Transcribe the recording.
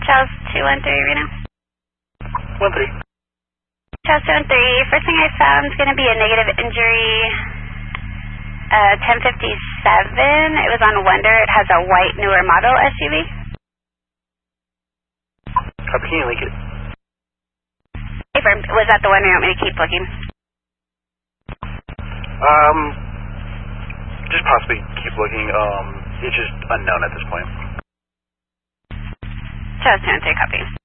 Charles 213, Reno. 1-3. Charles 213, first thing I found is going to be a negative injury, 1057. It was on Wonder. It has a white, newer model SUV. Copy, can you link it? Was that the one, or you want me to keep looking? Just possibly keep looking. It's just unknown at this point. Charles 213, copy.